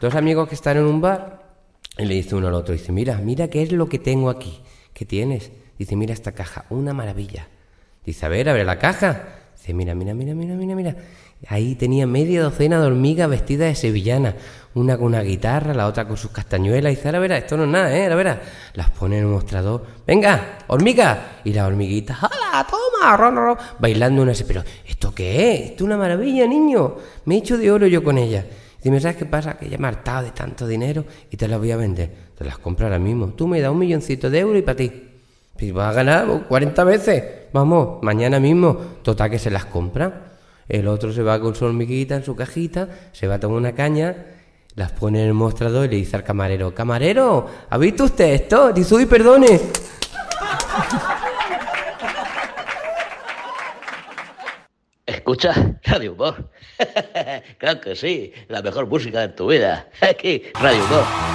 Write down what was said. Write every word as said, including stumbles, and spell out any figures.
Dos amigos que están en un bar y le dice uno al otro, dice, mira, mira qué es lo que tengo aquí. ¿Qué tienes? Dice, mira esta caja, una maravilla. Dice, a ver, a ver la caja. Dice, mira, mira, mira, mira, mira, mira. Ahí tenía media docena de hormigas vestidas de sevillanas. Una con una guitarra, la otra con sus castañuelas. Y dice, ahora verás, esto no es nada, ¿eh? Ahora verás. Las pone en un mostrador. ¡Venga, hormiga! Y las hormiguitas, ¡hala, toma! Ron, ron, bailando una así. Pero, ¿esto qué es? Esto es una maravilla, niño. Me he hecho de oro yo con ella. Dime, ¿sabes qué pasa? Que ya me he hartado de tanto dinero y te las voy a vender. Te las compro ahora mismo. Tú me das un milloncito de euros y para ti. Y vas a ganar cuarenta veces. Vamos, mañana mismo. Total que se las compra. El otro se va con su hormiguita en su cajita, se va a tomar una caña, las pone en el mostrador y le dice al camarero, camarero, ¿ha visto usted esto? Dice, uy, perdone. ¿Escuchas Radio Humor? Claro que sí, la mejor música de tu vida. Aquí, Radio Humor.